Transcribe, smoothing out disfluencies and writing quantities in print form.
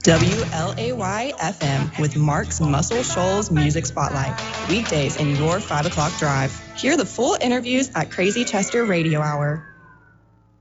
WLAY FM with Mark's Muscle Shoals Music Spotlight. Weekdays in your 5 o'clock drive. Hear the full interviews at Crazy Chester Radio Hour.